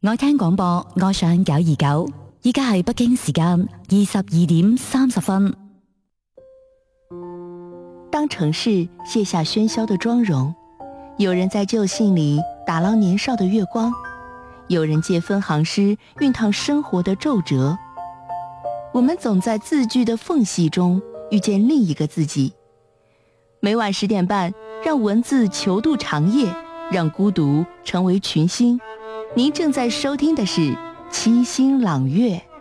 愛聽廣播，愛上929，依家係北京時間22:30。 當城市卸下喧囂的妝容，有人在舊信裡打撈年少的月光，有人借分行詩熨燙生活的皺褶。我們總在字句的縫隙中遇見另一個自己。每晚10點半，讓文字囚渡長夜，讓孤獨成為群星。您正在收聽的是七星朗月。